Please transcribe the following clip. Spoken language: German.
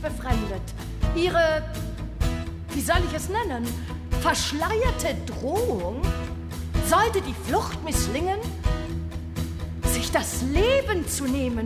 befremdet. Ihre, wie soll ich es nennen, verschleierte Drohung, sollte die Flucht misslingen, sich das Leben zu nehmen.